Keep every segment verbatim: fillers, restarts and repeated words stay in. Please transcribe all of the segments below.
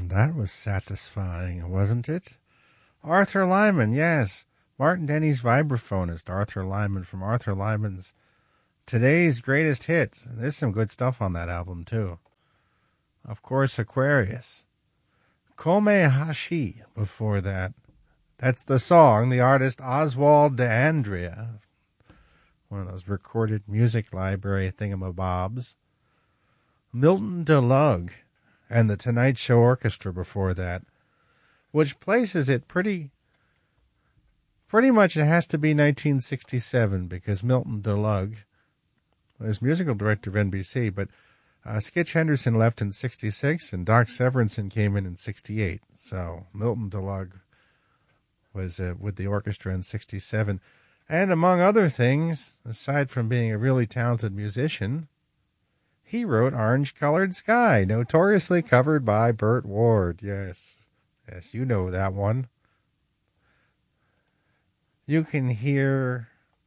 That was satisfying, wasn't it? Arthur Lyman, yes. Martin Denny's vibraphonist, Arthur Lyman, from Arthur Lyman's Today's Greatest Hits. There's some good stuff on that album, too. Of course, Aquarius. Kome Hashi before that. That's the song. The artist Oswald DeAndrea. One of those recorded music library thingamabobs. Milton DeLugg and the Tonight Show Orchestra before that, which places it pretty, pretty much it has to be nineteen sixty-seven because Milton DeLugg was musical director of N B C, but uh, Skitch Henderson left in sixty-six and Doc Severinsen came in in sixty-eight. So Milton DeLugg was uh, with the orchestra in sixty-seven. And among other things, aside from being a really talented musician, he wrote Orange Colored Sky, notoriously covered by Burt Ward. Yes, yes, you know that one. You can hear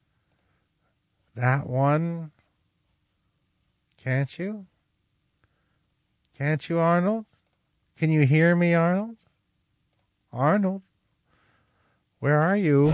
that one, can't you? Can't you, Arnold? Can you hear me, Arnold? Arnold? Where are you?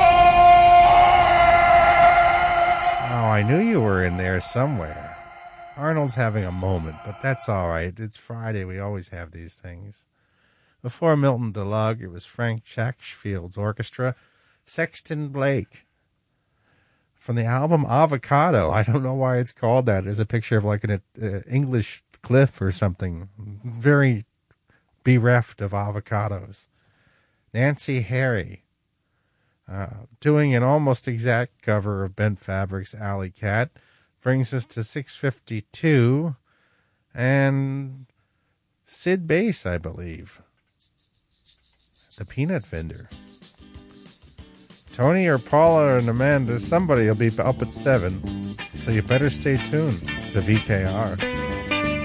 Oh, I knew you were in there somewhere. Arnold's having a moment, but that's all right. It's Friday. We always have these things. Before Milton DeLugg, it was Frank Chatfield's orchestra, Sexton Blake. From the album Avocado. I don't know why it's called that. There's a picture of like an uh, English cliff or something. Very bereft of avocados. Nancy Harry. Uh, doing an almost exact cover of Bent Fabric's Alley Cat. Brings us to six fifty-two. And Sid Bass, I believe. The Peanut Vendor. Tony or Paula and Amanda, somebody will be up at seven. So you better stay tuned to V K R.